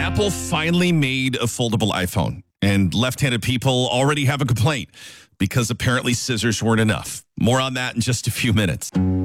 Apple finally made a foldable iPhone, and left-handed people already have a complaint because apparently scissors weren't enough. More on that in just a few minutes.